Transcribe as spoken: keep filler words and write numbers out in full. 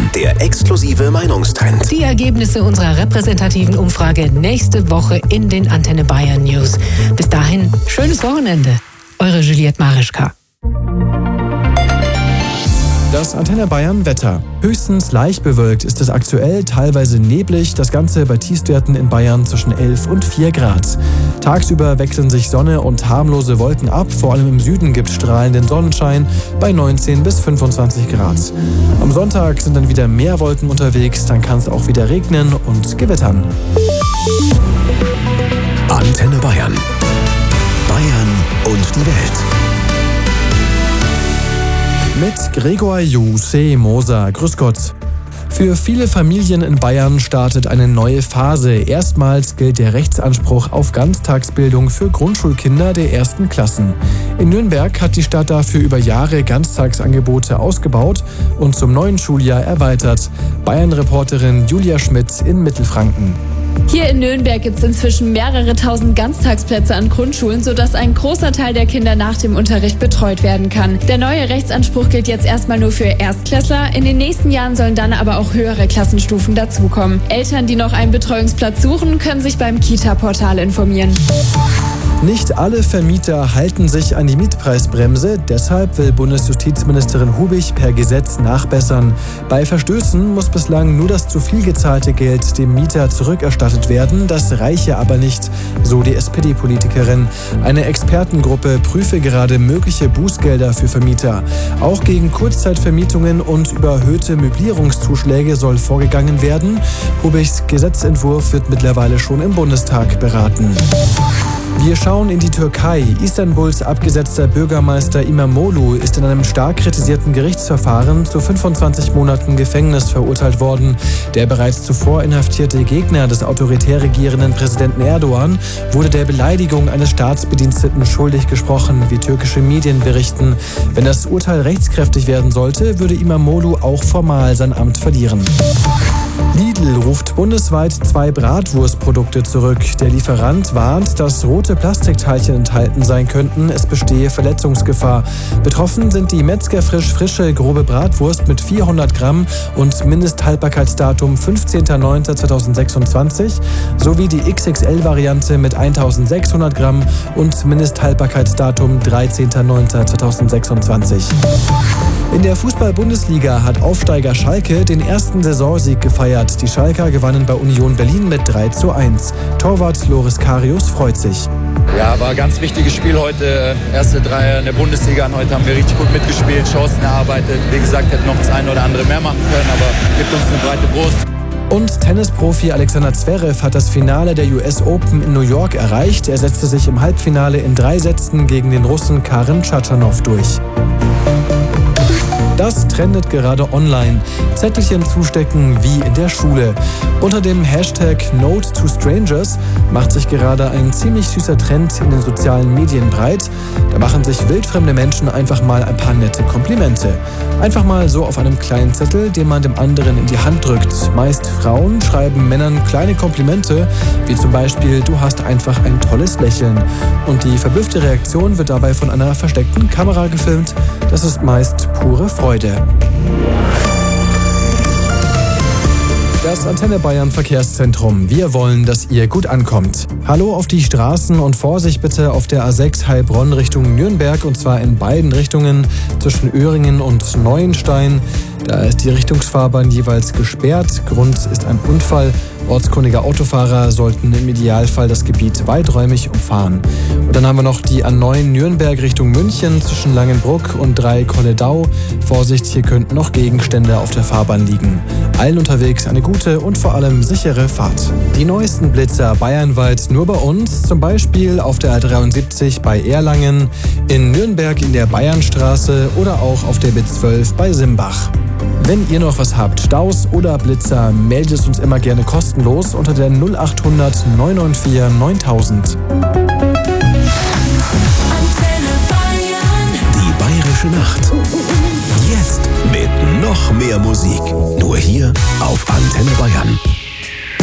der exklusive Meinungstrend. Die Ergebnisse unserer repräsentativen Umfrage nächste Woche in den Antenne Bayern News. Bis dahin, schönes Wochenende. Eure Juliette Marischka. Das Antenne Bayern Wetter. Höchstens leicht bewölkt ist es aktuell, teilweise neblig. Das Ganze bei Tiefstwerten in Bayern zwischen elf und vier Grad. Tagsüber wechseln sich Sonne und harmlose Wolken ab. Vor allem im Süden gibt es strahlenden Sonnenschein bei neunzehn bis fünfundzwanzig Grad. Am Sonntag sind dann wieder mehr Wolken unterwegs. Dann kann es auch wieder regnen und gewittern. Antenne Bayern. Bayern und die Welt. Mit Gregor Juse Moser. Grüß Gott. Für viele Familien in Bayern startet eine neue Phase. Erstmals gilt der Rechtsanspruch auf Ganztagsbildung für Grundschulkinder der ersten Klassen. In Nürnberg hat die Stadt dafür über Jahre Ganztagsangebote ausgebaut und zum neuen Schuljahr erweitert. Bayern-Reporterin Julia Schmidt in Mittelfranken. Hier in Nürnberg gibt es inzwischen mehrere tausend Ganztagsplätze an Grundschulen, sodass ein großer Teil der Kinder nach dem Unterricht betreut werden kann. Der neue Rechtsanspruch gilt jetzt erstmal nur für Erstklässler. In den nächsten Jahren sollen dann aber auch höhere Klassenstufen dazukommen. Eltern, die noch einen Betreuungsplatz suchen, können sich beim Kita-Portal informieren. Nicht alle Vermieter halten sich an die Mietpreisbremse. Deshalb will Bundesjustizministerin Hubig per Gesetz nachbessern. Bei Verstößen muss bislang nur das zu viel gezahlte Geld dem Mieter zurückerstattet werden. Das reiche aber nicht, so die S P D-Politikerin. Eine Expertengruppe prüfe gerade mögliche Bußgelder für Vermieter. Auch gegen Kurzzeitvermietungen und überhöhte Möblierungszuschläge soll vorgegangen werden. Hubigs Gesetzentwurf wird mittlerweile schon im Bundestag beraten. Wir schauen in die Türkei. Istanbuls abgesetzter Bürgermeister İmamoğlu ist in einem stark kritisierten Gerichtsverfahren zu fünfundzwanzig Monaten Gefängnis verurteilt worden. Der bereits zuvor inhaftierte Gegner des autoritär regierenden Präsidenten Erdogan wurde der Beleidigung eines Staatsbediensteten schuldig gesprochen, wie türkische Medien berichten. Wenn das Urteil rechtskräftig werden sollte, würde İmamoğlu auch formal sein Amt verlieren. Lidl ruft bundesweit zwei Bratwurstprodukte zurück. Der Lieferant warnt, dass rote Plastikteilchen enthalten sein könnten. Es bestehe Verletzungsgefahr. Betroffen sind die Metzgerfrisch frische grobe Bratwurst mit vierhundert Gramm und Mindesthaltbarkeitsdatum fünfzehnter neunter zweitausendsechsundzwanzig sowie die X X L-Variante mit eintausendsechshundert Gramm und Mindesthaltbarkeitsdatum dreizehnter neunter zweitausendsechsundzwanzig. In der Fußball-Bundesliga hat Aufsteiger Schalke den ersten Saisonsieg gefeiert. Die Schalker gewannen bei Union Berlin mit drei zu eins. Torwart Loris Karius freut sich. Ja, war ein ganz wichtiges Spiel heute. Erste Dreier in der Bundesliga. Und heute haben wir richtig gut mitgespielt, Chancen erarbeitet. Wie gesagt, hätten noch das eine oder andere mehr machen können, aber gibt uns eine breite Brust. Und Tennisprofi Alexander Zverev hat das Finale der U S Open in New York erreicht. Er setzte sich im Halbfinale in drei Sätzen gegen den Russen Karen Tschatschanow durch. Das trendet gerade online. Zettelchen zustecken wie in der Schule. Unter dem Hashtag Note to Strangers macht sich gerade ein ziemlich süßer Trend in den sozialen Medien breit. Da machen sich wildfremde Menschen einfach mal ein paar nette Komplimente. Einfach mal so auf einem kleinen Zettel, den man dem anderen in die Hand drückt. Meist Frauen schreiben Männern kleine Komplimente, wie zum Beispiel: Du hast einfach ein tolles Lächeln. Und die verblüffte Reaktion wird dabei von einer versteckten Kamera gefilmt. Das ist meist pure Freude. Das Antenne Bayern Verkehrszentrum. Wir wollen, dass ihr gut ankommt. Hallo auf die Straßen und Vorsicht bitte auf der A sechs Heilbronn Richtung Nürnberg, und zwar in beiden Richtungen zwischen Öhringen und Neuenstein. Da ist die Richtungsfahrbahn jeweils gesperrt. Grund ist ein Unfall. Ortskundige Autofahrer sollten im Idealfall das Gebiet weiträumig umfahren. Und dann haben wir noch die A neun Nürnberg Richtung München zwischen Langenbruck und Drei-Kolledau. Vorsicht, hier könnten noch Gegenstände auf der Fahrbahn liegen. Allen unterwegs eine gute und vor allem sichere Fahrt. Die neuesten Blitzer bayernweit nur bei uns, zum Beispiel auf der A dreiundsiebzig bei Erlangen, in Nürnberg in der Bayernstraße oder auch auf der B zwölf bei Simbach. Wenn ihr noch was habt, Staus oder Blitzer, meldet es uns immer gerne kostenlos unter der null achthundert neun neun vier neuntausend. Die Bayerische Nacht. Jetzt mit noch mehr Musik. Nur hier auf Antenne Bayern.